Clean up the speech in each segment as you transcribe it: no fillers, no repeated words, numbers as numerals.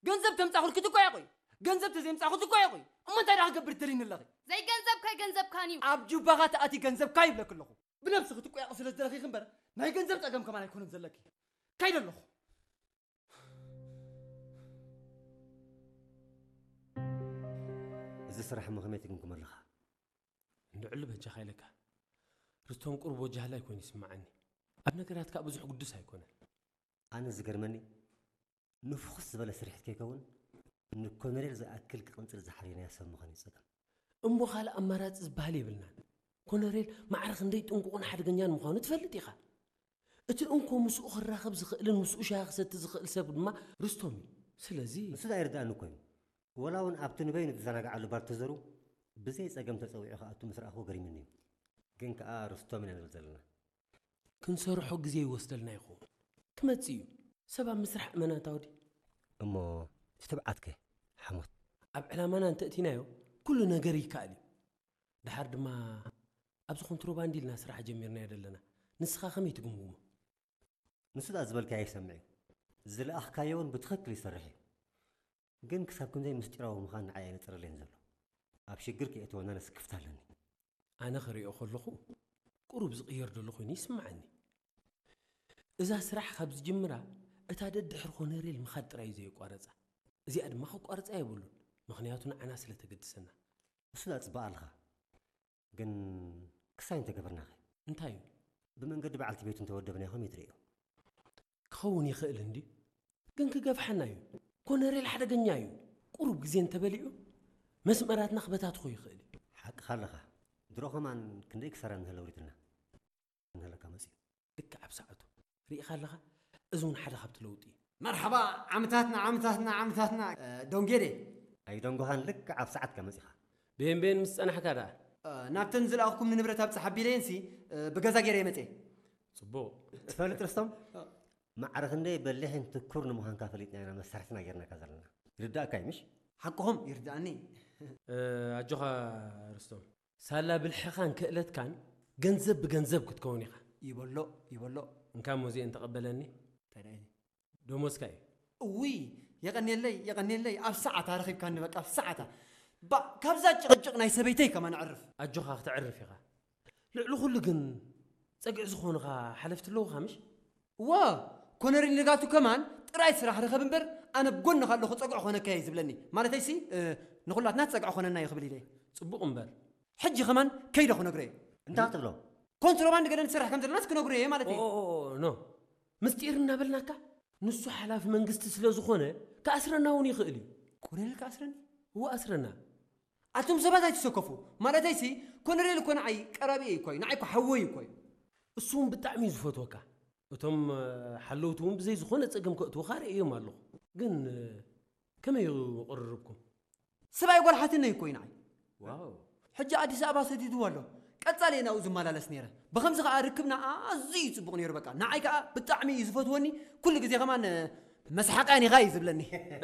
ገንዘብ ተምጻኹል ክትቆ ያቆይ ገንዘብ ተዘምጻኹ ትቆ ያቆይ እመንታይ ዳ ገብር ትሪን ለኺ ዘይ ገንዘብ ካኒዩ ኣብ ጁባኻ ተኣቲ ገንዘብ ካይ ብለክ ኣለኹ ብነፍስህ ክትቆ ያቆ ስለ ዝደረኺ ክንበር ናይ ገንዘብ ፀገም ከማን ኣይኮነን ዘለኪ ካይደ ኣለኹ እዚ ስራሕ መኸመይ ትግምኩም ኣለኻ ንዕሉ በጃኻ ኢለካ ርስቶም ቁርብ ወጃህላ ይኮን ይስማዓኒ ኣብ ነገራትካ ብዙሕ ጉዱስ ኣይኮነን ኣነ ዝገርመኒ ንፍኹስ ዝበለ ስርሒት ከይከውን ንኮነሬል ዝኣክል ክቕንፅል ዝሓርየናያ ሰብ ምዃኑ ይፀገም እምቦ ካልእ ኣማራፂ ዝበሃል የብልናን ኮነሬል ማዕረኽ እንደይ ጥንቁቕን ሓደገኛን ምዃኑ ትፈልጥ ኢኻ እቲ እንኮ ምስኡ ክራኸብ ዝኽእልን ምስኡ ሻያ ክሰቲ ዝኽእል ሰብ ድማ ርስቶም እዩ ስለዚ ንሱ ዳ ይርዳእኒ ኮይኑ ወላ እውን ኣብቲ ንበይኑ ዝዘናግዓሉ ባር ተዘሩ ብዘይ ፀገም ተፀዊዑ ከኣቱ ምስ ረኣኽቦ ገሪሙኒ እዩ ግን ከዓ ርስቶም ኢና ንብል ዘለና ክንሰርሖ ግዜ ይወስደልና ይኸውን ክመፅእ እዩ ሰብ ኣብ ምስራሕ እመናታ ወዲ እሞ ትትብዓትከ ሓሞት ኣብ ዕላማና እንተእቲናዮ ኩሉ ነገር ይከኣል እዩ ድሓር ድማ ኣብዚ ኮንትሮባንድ ኢልና ስራሕ ጀሚርና ዘለና ንስኻ ከመይ ትግምግሞ ንሱ ዳ ዝበልካ ኣይሰምዕ እዩ ዝለኣኽካዮ እውን ብትኽክል ይሰርሕ እዩ ግን ክሳብ ክንደይ ምስጢራዊ ምዃን ንዓይ ኣይነፅረለይን ዘሎ ኣብ ሽግር ክእትወና ነስክፍታ ኣለኒ ኣነ ክሪኦ ከለኹ ቁሩብ ዝቕየር ደሎ ኮይኑ ይስማዓኒ እዛ ስራሕ ካብ ዝጅምራ እታ ደድሕር ኮነሬል ምኻድ ጥራይ ዘየቋረፃ እዚኣ ድማ ክቋርፃ የብሉን ምክንያቱ ንዓና ስለ ተገድሰና ንሱ ዳ ፅባቕ ኣለኻ ግን ክሳይ እንተገበርናኸ እንታይ እዩ ብመንገዲ በዓልቲ ቤቱ እንተወደብና ይኹም ይትርእዮ ክኸውን ይኽእል እንዲ ግን ክገፍሓና እዩ ኮነሬል ሓደገኛ እዩ ቁሩብ ግዜ እንተበሊዑ መስመራትና ክበታትኹ ይኽእል እዩ ሓቅኻ ኣለኻ ድሮ ኸማን ክንደይ ክሰራ ንህለው ሪትና ንህለካ መፅኡ ልክ ኣብ ሰዓቱ ርኢኻ ኣለኻ እዚ እውን ሓደ ካብቲ ለውጢ እዩ መርሓባ ዓመታትና ዶንጌዴ ኣይ ዶንጎኻን ልክ ኣብ ሰዓትካ መፂኻ ቤን ምስ ፀናሕካ ዳ ናብተን ዝለኣኽኩም ንንብረት ኣብ ፀሓቢለየንሲ ብገዛ ገይረ የመፀ ፅቡቕ ትፈልጥ ርስቶም ማዕረኽ እንደይ በሊሕን ትኩር ንምዃንካ ፈሊጥና ኢና መሳርሕትና ጌርናካ ዘለና ይርዳእካ እዩ ምሽ ሓቅኹም ይርዳእኒ ኣጆኻ ርስቶም ሳላ ብልሕኻን ክእለትካን ገንዘብ ብገንዘብ ክትከውን ኢኻ ይበሎ እንካ ሞዚአን ተቐበለኒ እንታይ ዳ ደሞዝካ እዩ እውይ የቐኒየለይ ኣብ ሰዓታ ረኺብካ ንበቃ ኣብ ሰዓታ ካብዛ ጭቕጭቕ ናይ ሰበይተይ ከማ ንዕርፍ ኣጆኻ ክትዕርፍ ኢኻ ልዕሊ ኩሉ ግን ፀግዕ ዝኾኑኻ ሓለፍቲ ኣለዉኻ ምሽ ዋ ኮነሬል ንጋቱ ከማን ጥራይ ስራሕ ረኸብ እምበር ኣነ ብጎንኻ ኣለኹ ፀግዕ ኾነካ እየ ዝብለኒ ማለተይሲ ንኹላትና ፀግዕ ኾነና ይኽብል ኢለ ፅቡቕ እምበር ሕጂ ከማን ከይደ ክነግሮ እየ እንታይ ትብሎ ኮንትሮባንድ ገለ ንስራሕ ከም ዘለናስ ክነግሮ እየ ማለት እዩ ኖ ምስጢር እናበልናካ ንሱ ሓላፊ መንግስቲ ስለ ዝኾነ ከኣስረና እውን ይኽእል እዩ ኮነሬል ከኣስረኒ እዎ ኣስረና ኣቶም ሰባት ኣይትሰከፉ ማለተይሲ ኮነሬል እኮ ንዓይ ቀረቢየ ይኮይ ንዓይ እኮ ሓወይ ይኮይ እሱ እውን ብጣዕሚ እዩ ዝፈትወካ እቶም ሓለውቲ እውን ብዘይ ዝኾነ ፀገም ከእትውካ ርእዮም ኣለኹ ግን ከመይ ቅርርብኩም ሰብኣይ ጓልሓትና ይኮይ ንዓይ ዋው ሕጂ ኣዲስ ኣበባ ሰዲድዎ ኣሎ ቀጻሊ ናብኡ ዝመላለስ ነይረ ብኸምዚ ከዓ ርክብና ኣዝዩ ፅቡቕ ነይሩ በቃ ንዓይ ከዓ ብጣዕሚ እዩ ዝፈትወኒ ኩሉ ግዜ ከማን መስሓቃኒ ኢኻ እዩ ዝብለኒ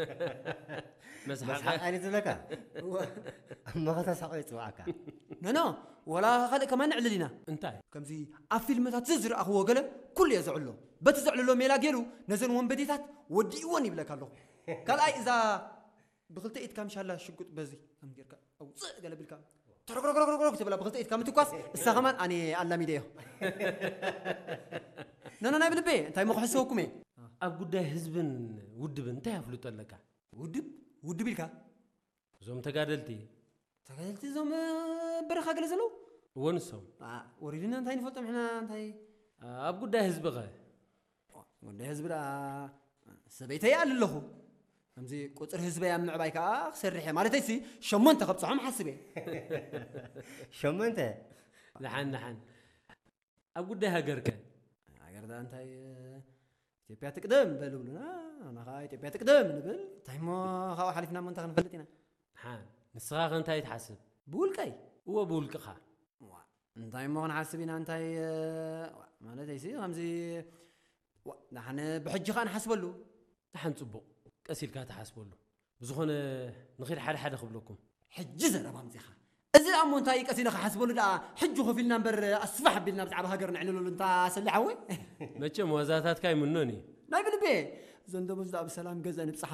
መስሓቃኒ ዝብለካ እማኸታ ሳቆ ይፅዋዓካ ኖ ወላ ካልእ ከማን ንዕልል ኢና እንታይ ከምዚ ኣብ ፊልምታት ዝረኣኽዎ ገለ ኩሉ እየ ዘዕሎ በቲ ዘዕልሎ ሜላ ገይሩ ነዘን ወንበዴታት ወዲእዎን ይብለካ ኣለኹ ካልኣይ እዛ ብክልተ ኢትካ ምሻላ ሽጉጥ በዚ ከም ጌርካ ኣውፅእ ገለ ቢልካ ተረግረግረግረግ ትብላ ብክልተ ኢትካ ምትኳስ እሳ ከማን ኣነ ኣላሚደ እዮ ኖ ናይ ብልቤ እንታይ መኩሕሰወኩም እየ ኣብ ጉዳይ ህዝብን ውድብን እንታይ ኣፍልጦ ኣለካ ውድብ ኢልካ እዞም ተጋደልቲ እዞም በረኻ ገለ ዘለዉ እወ ንሶም ወሪድና እንታይ ንፈልጦም ሕና እንታይ ኣብ ጉዳይ ህዝቢ ኸ ጉዳይ ህዝቢ ዳ ሰበይተይ ኣለ ኣለኹ ከምዚ ቁፅር ህዝበይ ኣብ ምዕባይ ከዓ ክሰርሕ እየ ማለተይሲ 8 ከብፅሖም ሓስብ እየ 8 ንሓን ኣብ ጉዳይ ሃገር ከ ሃገር ዳ እንታይ ኢትዮጵያ ትቅደም በልብሉና ኣና ከዓ ኢትዮጵያ ትቅደም ንብል እንታይ ሞ ካብኡ ሓሊፍና ሞ እንታይ ክንፈልጥ ኢና ንስኻ ኸ እንታይ ትሓስብ ብውልቀይ እዎ ብውልቅኻ እንታይ ሞ ክንሓስብ ኢና እንታይ ማለተይሲ ከምዚ ንሓነ ብሕጂ ከዓ ንሓስበሉ ንሓን ፅቡቕ ቀሲልካ ተሓስበሉ ብዝኾነ ንኺድ ሓደ ክብለኩም ሕጂ ዘረባ ምፂኻ እዚ ኣ ሞ እንታይ ቀሲለ ክሓስበሉ ዳ ሕጂ ኮፊልና እምበር ኣስፋሕ ኣቢልና ብዛዕባ ሃገር ንዕልለሉ እንታ ሰሊሓወይ መቸም ዋዛታትካ ይምኖኒ ናይ ብልቤ ዘንደቦ ዝዳ ብሰላም ገዛ ንብፅሓ